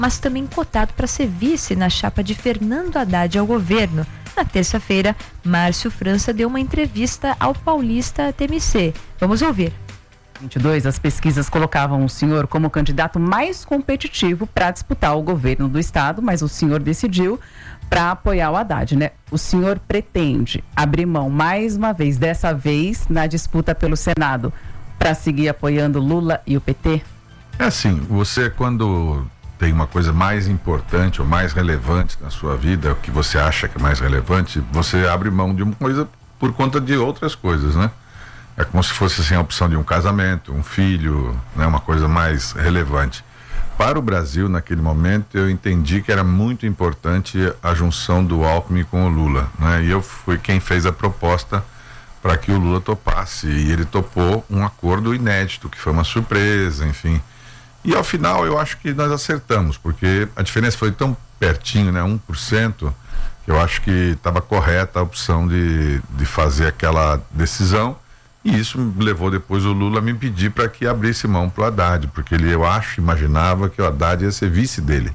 mas também cotado para ser vice na chapa de Fernando Haddad ao governo. Na terça-feira, Márcio França deu uma entrevista ao paulista TMC. Vamos ouvir. 2022, as pesquisas colocavam o senhor como o candidato mais competitivo para disputar o governo do estado, mas o senhor decidiu para apoiar o Haddad, né? O senhor pretende abrir mão mais uma vez, dessa vez na disputa pelo Senado, para seguir apoiando Lula e o PT? É assim, você quando tem uma coisa mais importante ou mais relevante na sua vida, o que você acha que é mais relevante, você abre mão de uma coisa por conta de outras coisas, né? É como se fosse assim a opção de um casamento, um filho, né? Uma coisa mais relevante. Para o Brasil, naquele momento, eu entendi que era muito importante a junção do Alckmin com o Lula, né? E eu fui quem fez a proposta para que o Lula topasse, e ele topou um acordo inédito, que foi uma surpresa, enfim. E ao final eu acho que nós acertamos, porque a diferença foi tão pertinho, né, 1%, que eu acho que estava correta a opção de fazer aquela decisão, e isso levou depois o Lula a me pedir para que abrisse mão para o Haddad, porque ele, eu acho, imaginava que o Haddad ia ser vice dele.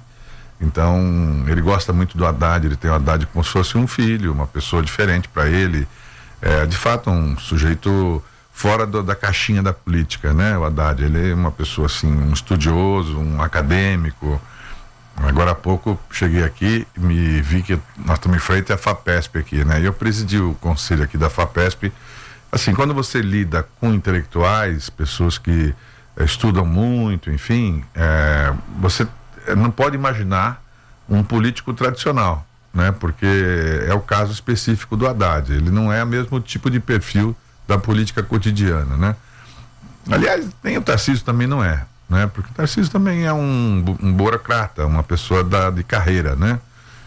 Então, ele gosta muito do Haddad, ele tem o Haddad como se fosse um filho, uma pessoa diferente para ele, de fato um sujeito fora da caixinha da política, né? O Haddad, ele é uma pessoa assim, um estudioso, um acadêmico. Agora há pouco cheguei aqui e me vi que nós estamos em frente à FAPESP aqui, né? E eu presidi o conselho aqui da FAPESP. Assim, quando você lida com intelectuais, pessoas que estudam muito, enfim, você não pode imaginar um político tradicional, né? Porque é o caso específico do Haddad. Ele não é o mesmo tipo de perfil da política cotidiana, né? Aliás, nem o Tarcísio também não é, né? Porque o Tarcísio também é um burocrata, uma pessoa de carreira, né?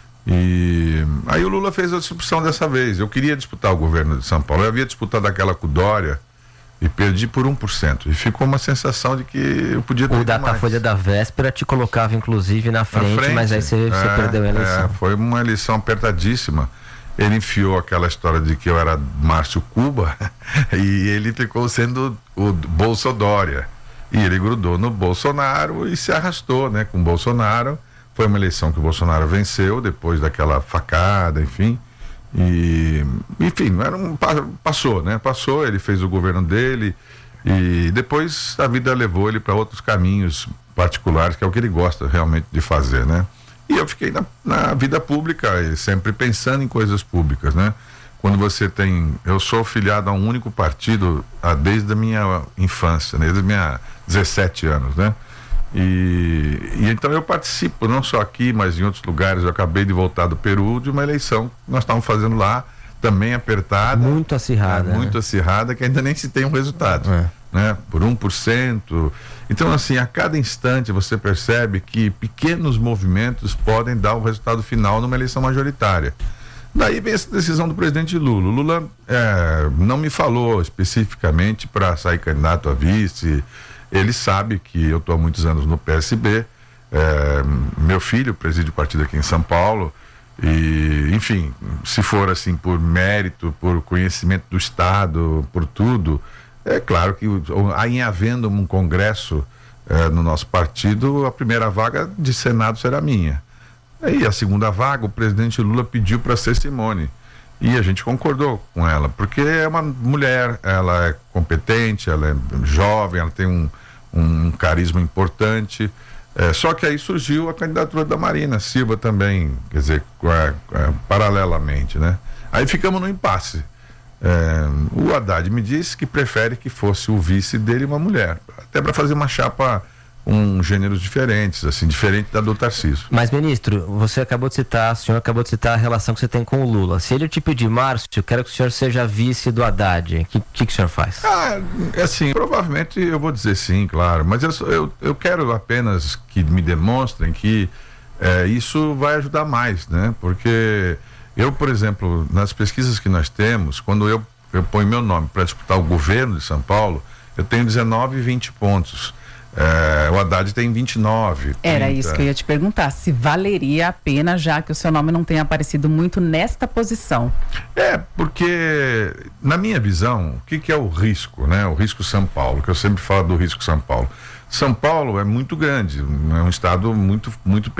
E aí o Lula fez a discussão dessa vez. Eu queria disputar o governo de São Paulo, eu havia disputado aquela com o Dória e perdi por 1%, e ficou uma sensação de que eu podia ter o Datafolha da véspera te colocava inclusive na frente, mas aí você perdeu a eleição. Foi uma eleição apertadíssima. Ele enfiou aquela história de que eu era Márcio Cuba e ele ficou sendo o Bolsodória. E ele grudou no Bolsonaro e se arrastou, né, com o Bolsonaro. Foi uma eleição que o Bolsonaro venceu depois daquela facada, enfim. E, enfim, passou, né? Passou, ele fez o governo dele e depois a vida levou ele para outros caminhos particulares, que é o que ele gosta realmente de fazer, né? E eu fiquei na vida pública, e sempre pensando em coisas públicas, né? Quando você tem... Eu sou filiado a um único partido desde a minha infância, né? Desde os meus 17 anos, né? E então eu participo, não só aqui, mas em outros lugares. Eu acabei de voltar do Peru, de uma eleição que nós estávamos fazendo lá, também apertada. Muito acirrada. Muito acirrada, que ainda nem se tem um resultado, né? Por 1%. Então, assim, a cada instante você percebe que pequenos movimentos podem dar o resultado final numa eleição majoritária. Daí vem essa decisão do presidente Lula. O Lula não me falou especificamente para sair candidato a vice. Ele sabe que eu estou há muitos anos no PSB. Meu filho preside o partido aqui em São Paulo. E, enfim, se for assim por mérito, por conhecimento do Estado, por tudo, é claro que em havendo um congresso no nosso partido, a primeira vaga de Senado será minha. E a segunda vaga, o presidente Lula pediu para ser Simone. E a gente concordou com ela, porque é uma mulher, ela é competente, ela é jovem, ela tem um carisma importante. Só que aí surgiu a candidatura da Marina Silva também, quer dizer, paralelamente, né? Aí ficamos no impasse. O Haddad me disse que prefere que fosse o vice dele uma mulher, até para fazer uma chapa com gêneros diferentes, assim, diferente da do Tarcísio. Mas, ministro, o senhor acabou de citar a relação que você tem com o Lula. Se ele te pedir, Márcio, eu quero que o senhor seja vice do Haddad, o que o senhor faz? Assim, provavelmente eu vou dizer sim, claro, mas eu quero apenas que me demonstrem que isso vai ajudar mais, né? Porque eu, por exemplo, nas pesquisas que nós temos, quando eu ponho meu nome para disputar o governo de São Paulo, eu tenho 19, 20 pontos. O Haddad tem 29. Era 30. isso que eu ia te perguntar, se valeria a pena, já que o seu nome não tem aparecido muito nesta posição. Porque na minha visão, o que é o risco, né? O risco São Paulo, que eu sempre falo do risco São Paulo. São Paulo é muito grande, é um estado muito